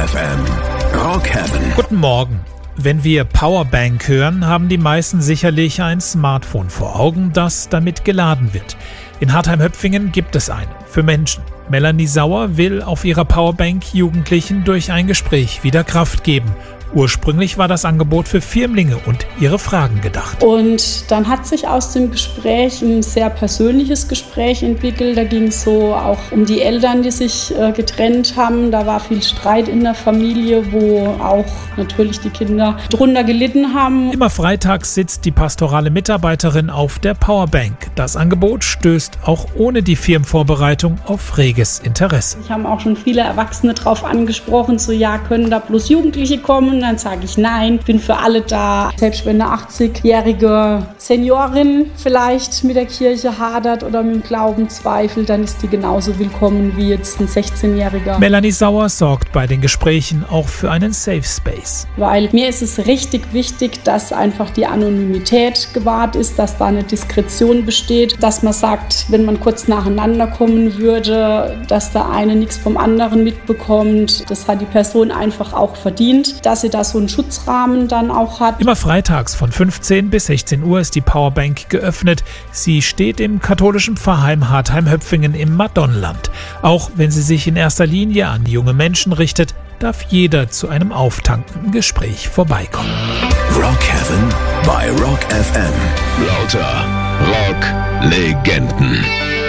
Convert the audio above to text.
FM. Rock Heaven. Guten Morgen. Wenn wir Powerbank hören, haben die meisten sicherlich ein Smartphone vor Augen, das damit geladen wird. In Hartheim-Höpfingen gibt es eine für Menschen. Melanie Sauer will auf ihrer Powerbank Jugendlichen durch ein Gespräch wieder Kraft geben. Ursprünglich war das Angebot für Firmlinge und ihre Fragen gedacht. Und dann hat sich aus dem Gespräch ein sehr persönliches Gespräch entwickelt. Da ging es so auch um die Eltern, die sich getrennt haben. Da war viel Streit in der Familie, wo auch natürlich die Kinder drunter gelitten haben. Immer freitags sitzt die pastorale Mitarbeiterin auf der Powerbank. Das Angebot stößt auch ohne die Firmenvorbereitung auf reges Interesse. Ich habe auch schon viele Erwachsene drauf angesprochen, so ja, können da bloß Jugendliche kommen? Dann sage ich nein, bin für alle da. Selbst wenn eine 80-jährige Seniorin vielleicht mit der Kirche hadert oder mit dem Glauben zweifelt, dann ist die genauso willkommen wie jetzt ein 16-Jähriger. Melanie Sauer sorgt bei den Gesprächen auch für einen Safe Space. Weil mir ist es richtig wichtig, dass einfach die Anonymität gewahrt ist, dass da eine Diskretion besteht, dass man sagt, wenn man kurz nacheinander kommen würde, dass der eine nichts vom anderen mitbekommt. Das hat die Person einfach auch verdient, dass sie da so einen Schutzrahmen dann auch hat. Immer freitags von 15 bis 16 Uhr ist die Powerbank geöffnet. Sie steht im katholischen Pfarrheim Hartheim-Höpfingen im Madonnenland. Auch wenn sie sich in erster Linie an junge Menschen richtet, darf jeder zu einem auftankenden Gespräch vorbeikommen. Rock Heaven bei Rock FM. Lauter Rock-Legenden.